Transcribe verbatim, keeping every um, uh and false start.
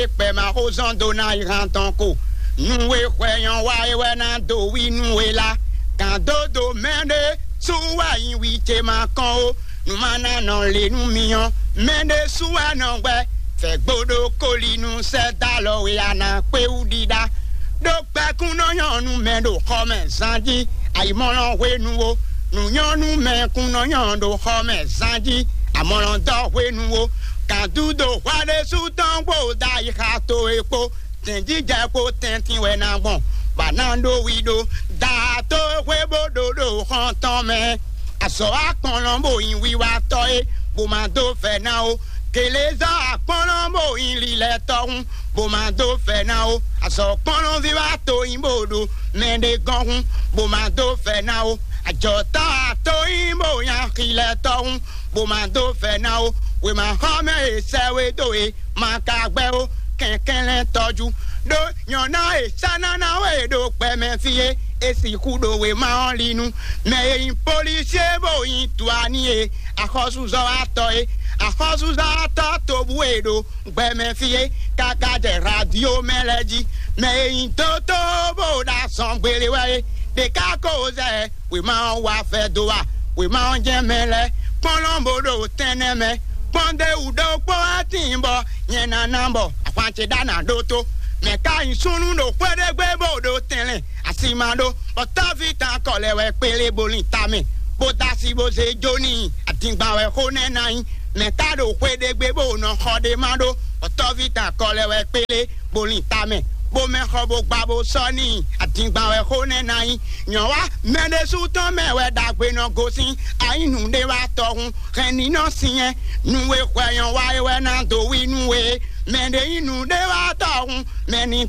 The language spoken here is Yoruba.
pe ma rozan do na irantan ko nou we kweyon wa e we na do wi nou e la kan do do mende sou wa yin wi te ma kan o nou mana nan le nou miyan mende sou wa nan we fe gbodo koli nou se dalo we ana pe ou dida do pe kun no yan nou mendo kome sanji ay molon we nou o nou yan nou men kun no yan do kome sanji amolon do we nou o kan du do wa de sou tan wo da yi ka to epo tenji ja ko tentin we na bon banando wido da to we bodo do kan ton me aso akon lombo yin wi wa to e bo ma do fe na o kele za akon lombo yin li le to bo ma do fe na o aso kon lon vi wa to yin bodo mende gon bo ma do fe na o ajota to yin bo yan ki le to bo ma do fe na o we ma ha me se we do e ma ka gbe o kenken le toju do yan na e sana na we do pe me fie e si kudo we ma on linu me in police bo yin tu ani e akosu zo ato e akosu zo ato to buedo gbe me fie kaka de radio meleji me in toto bo da son gbele we de ka ko ze we ma wa fe do wa we ma on je mele polombo do teneme Ponde udo po atimbo nyena nambo afanche dana doto meka insunu no kwede gbebo do tele asimado otavita kolewe pele bolita me bodasi boze joni atingba we hone nai meka do kwede gbebo no hode mado otavita kolewe pele bolita me bo me hobo gbabo soni atingba we hone nai nyowa mede suton me we dagbe no gosin ainu de wa tohun reni no sien nu we kwayon wa we na do wi nu we mede inu de wa tohun meni